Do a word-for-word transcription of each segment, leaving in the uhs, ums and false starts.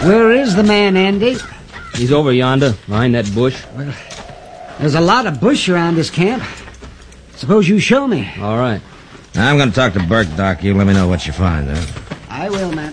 Where is the man, Andy? He's over yonder, behind that bush. Well, there's a lot of bush around this camp. Suppose you show me. All right. I'm going to talk to Burke, Doc. You let me know what you find, huh? I will, man.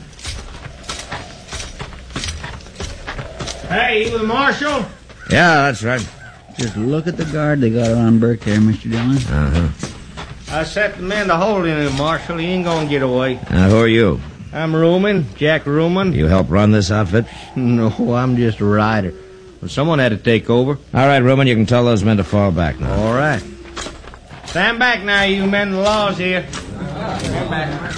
Hey, you the marshal? Yeah, that's right. Just look at the guard they got around Burke there, Mister Dillon. Uh-huh. I set the man to hold him, Marshal. He ain't gonna get away. Now, who are you? I'm Ruman, Jack Ruman. You help run this outfit? No, I'm just a rider. Well, someone had to take over. All right, Ruman, you can tell those men to fall back now. All right. Stand back now, you men. The law's here. Stand back.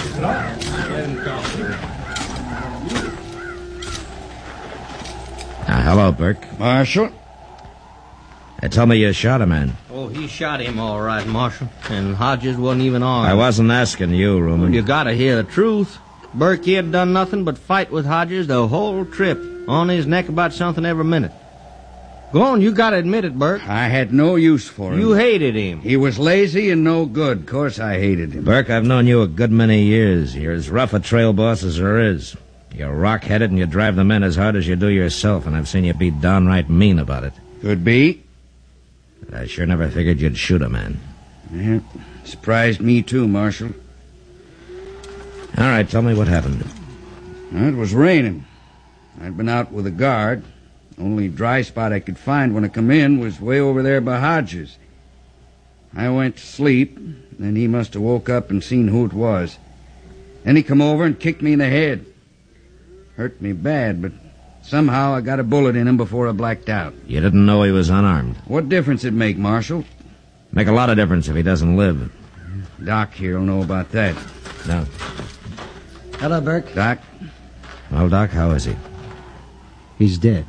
Now, hello, Burke. Marshal? They told me you shot a man. Oh, he shot him all right, Marshal. And Hodges wasn't even armed. I wasn't asking you, Ruman. Well, you gotta hear the truth. Burke, he had done nothing but fight with Hodges the whole trip. On his neck about something every minute. Go on, you gotta admit it, Burke. I had no use for him. You hated him. He was lazy and no good. Of course I hated him. Burke, I've known you a good many years. You're as rough a trail boss as there is. You're rock-headed and you drive the men as hard as you do yourself, and I've seen you be downright mean about it. Could be. But I sure never figured you'd shoot a man. Yeah, surprised me too, Marshal. All right, tell me what happened. It was raining. I'd been out with a guard. Only dry spot I could find when I come in was way over there by Hodges. I went to sleep, then he must have woke up and seen who it was. Then he come over and kicked me in the head. Hurt me bad, but somehow I got a bullet in him before I blacked out. You didn't know he was unarmed. What difference it make, Marshal? Make a lot of difference if he doesn't live. Doc here'll know about that. No. Hello, Burke. Doc? Well, Doc, how is he? He's dead.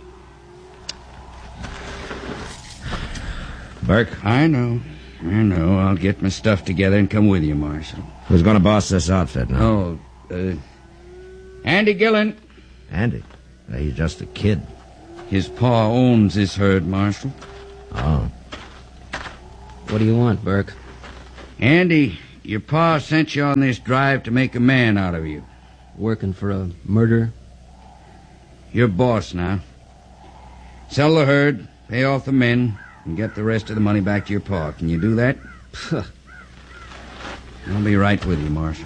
Burke? I know. I know. I'll get my stuff together and come with you, Marshal. Who's going to boss this outfit now? Oh, uh... Andy Gillen. Andy. He's just a kid. His pa owns this herd, Marshal. Oh. What do you want, Burke? Andy, your pa sent you on this drive to make a man out of you. Working for a murderer? You're boss now. Sell the herd, pay off the men, and get the rest of the money back to your pa. Can you do that? I'll be right with you, Marshal.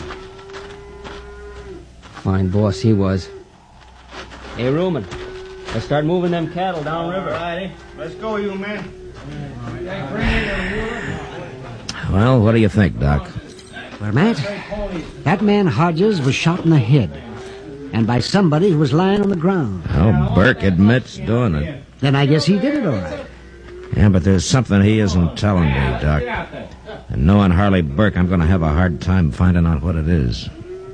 Fine boss he was. Hey, Ruman, let's start moving them cattle downriver. All righty. Let's go, you men. Well, what do you think, Doc? Well, Matt, that man Hodges was shot in the head. And by somebody who was lying on the ground. Well, Burke admits doing it. Then I guess he did it all right. Yeah, but there's something he isn't telling me, Doc. And knowing Harley Burke, I'm going to have a hard time finding out what it is.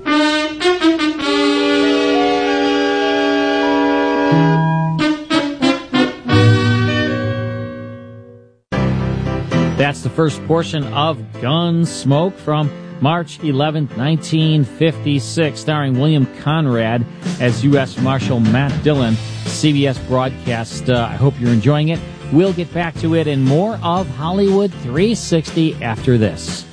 That's the first portion of Gunsmoke from March eleventh, nineteen fifty-six, starring William Conrad as U S Marshal Matt Dillon. C B S broadcast. Uh, I hope you're enjoying it. We'll get back to it and more of Hollywood three sixty after this.